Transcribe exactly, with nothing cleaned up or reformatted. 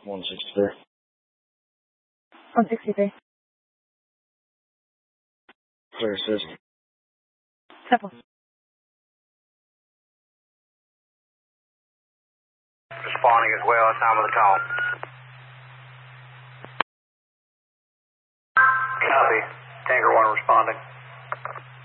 one sixty-three. one sixty-three. Clear assist. Simple. Responding as well at time of the call. Copy. Tanker one responding.